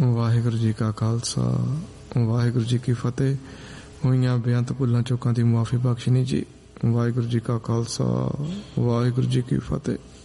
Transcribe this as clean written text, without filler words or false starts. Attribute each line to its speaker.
Speaker 1: ਵਾਹਿਗੁਰੂ ਜੀ ਕਾ ਖਾਲਸਾ, ਵਾਹਿਗੁਰੂ ਜੀ ਕੀ ਫਤਿਹ। ਹੋਈਆਂ ਬੇਅੰਤ ਭੁੱਲਾਂ ਚੁੱਕਾਂ ਦੀ ਮੁਆਫੀ ਬਖਸ਼ਣੀ ਜੀ। ਵਾਹਿਗੁਰੂ ਜੀ ਕਾ ਖਾਲਸਾ, ਵਾਹਿਗੁਰੂ ਜੀ ਕੀ ਫਤਿਹ।